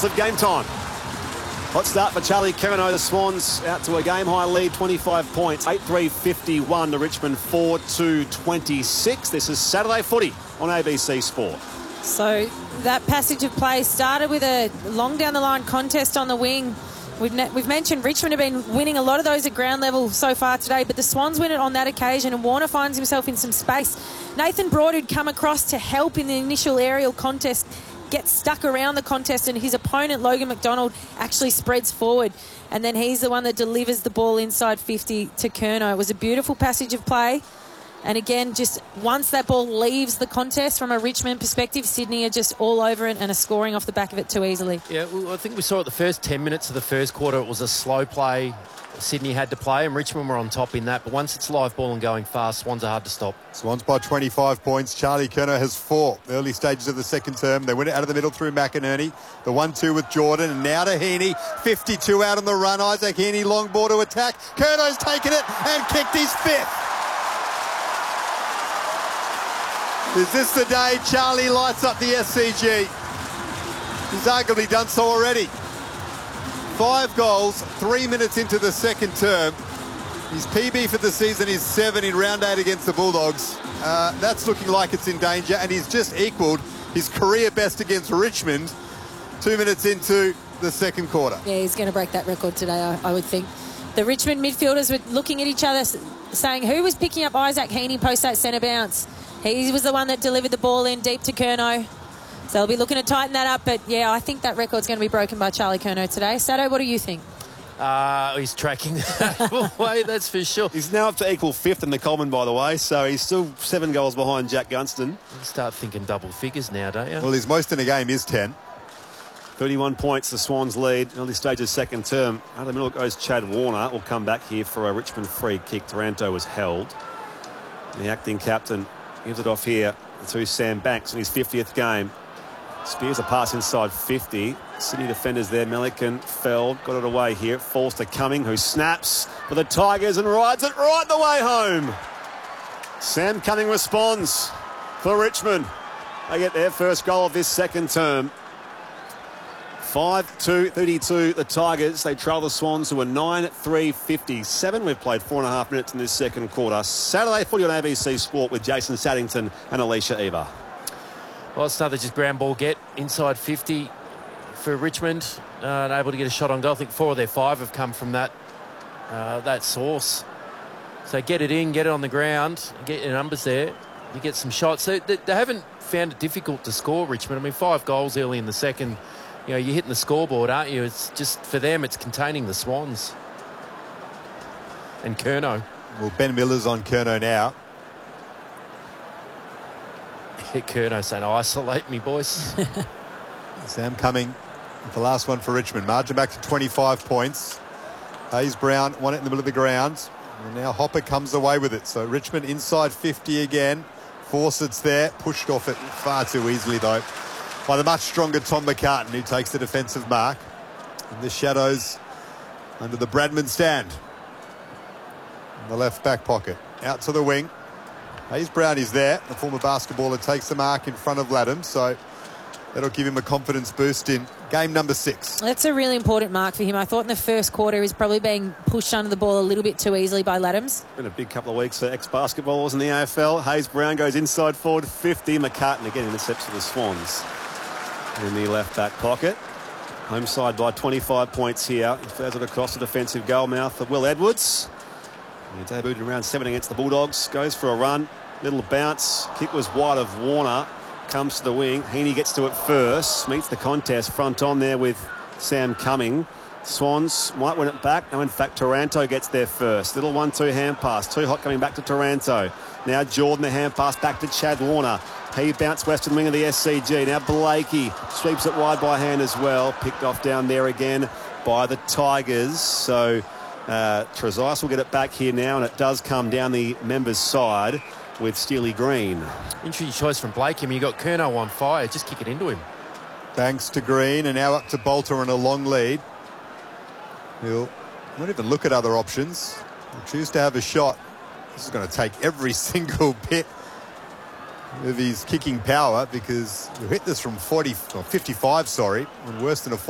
minutes of game time. Hot start for Charlie Curnow. The Swans out to a game-high lead, 25 points. 8-3-51 to Richmond, 4-2-26. This is Saturday Footy on ABC Sport. So that passage of play started with a long down the line contest on the wing. We've mentioned Richmond have been winning a lot of those at ground level so far today, but the Swans win it on that occasion, and Warner finds himself in some space. Nathan Broad, who'd come across to help in the initial aerial contest, gets stuck around the contest, and his opponent, Logan McDonald, actually spreads forward. And then he's the one that delivers the ball inside 50 to Curnow. It was a beautiful passage of play. And again, just once that ball leaves the contest from a Richmond perspective, Sydney are just all over it and are scoring off the back of it too easily. Yeah, well, I think we saw it the first 10 minutes of the first quarter. It was a slow play Sydney had to play, and Richmond were on top in that. But once it's live ball and going fast, Swans are hard to stop. Swans by 25 points. Charlie Curnow has 4. Early stages of the second term. They win it out of the middle through McInerney. The 1-2 with Jordan, and now to Heaney. 52 out on the run. Isaac Heaney, long ball to attack. Curnow's taken it and kicked his 5th. Is this the day Charlie lights up the SCG? He's arguably done so already. 5 goals, 3 minutes into the second term. His PB for the season is 7 in round 8 against the Bulldogs. That's looking like it's in danger, and he's just equalled his career best against Richmond 2 minutes into the second quarter. Yeah, he's going to break that record today, I would think. The Richmond midfielders were looking at each other, saying who was picking up Isaac Heaney post that centre bounce. He was the one that delivered the ball in deep to Curnow. So they'll be looking to tighten that up. But, yeah, I think that record's going to be broken by Charlie Curnow today. Sado, what do you think? He's tracking that way, that's for sure. He's now up to equal 5th in the Coleman, by the way, so he's still 7 goals behind Jack Gunston. You start thinking double figures now, don't you? Well, his most in a game is 10. 31 points, the Swans lead. Early stages second term. Out of the middle goes Chad Warner. Will come back here for a Richmond free kick. Taranto was held. The acting captain gives it off here to Sam Banks in his 50th game. Spears a pass inside 50. Sydney defenders there. Melican, Feld, got it away here. It falls to Cumming, who snaps for the Tigers and rides it right the way home. Sam Cumming responds for Richmond. They get their first goal of this second term. 5-2-32 the Tigers. They trail the Swans who are 9-3-57. We've played 4.5 minutes in this second quarter. Saturday Footy on ABC Sport with Jason Saddington and Alicia Eva. Well, it's another just ground ball get inside 50 for Richmond. Able to get a shot on goal. I think 4 of their 5 have come from that source. So get it in, get it on the ground, get your numbers there. You get some shots. They haven't found it difficult to score, Richmond. I mean, 5 goals early in the second. You know, you're hitting the scoreboard, aren't you? It's just, for them, it's containing the Swans. And Curnow. Well, Ben Miller's on Curnow now. Curnow saying, isolate me, boys. Sam Cumming, the last one for Richmond. Margin back to 25 points. Hayes Brown won it in the middle of the ground. And now Hopper comes away with it. So Richmond inside 50 again. Fawcett's there. Pushed off it far too easily, though, by the much stronger Tom McCartan, who takes the defensive mark. In the shadows under the Bradman stand. In the left back pocket. Out to the wing. Hayes Brown is there. The former basketballer takes the mark in front of Laddam. So that'll give him a confidence boost in game number 6. That's a really important mark for him. I thought in the first quarter he was probably being pushed under the ball a little bit too easily by Laddams. Been a big couple of weeks for ex-basketballers in the AFL. Hayes Brown goes inside forward 50. McCartan again intercepts for the Swans. In the left back pocket. Home side by 25 points here. He throws it across the defensive goal mouth of Will Edwards. He debuted in round 7 against the Bulldogs. Goes for a run. Little bounce. Kick was wide of Warner. Comes to the wing. Heaney gets to it first. Meets the contest front on there with Sam Cumming. Swans might win it back. No, in fact, Taranto gets there first. Little 1-2 hand pass. Too hot coming back to Taranto. Now Jordan, the hand pass back to Chad Warner. He bounced western wing of the SCG. Now Blakey sweeps it wide by hand as well. Picked off down there again by the Tigers. So Trezise will get it back here now, and it does come down the members' side with Steely Green. Interesting choice from Blakey. I mean, you got Curnow on fire. Just kick it into him. Thanks to Green, and now up to Bolter in a long lead. He'll not even look at other options. He'll choose to have a shot. This is going to take every single bit of his kicking power, because you hit this from 55, and worse than a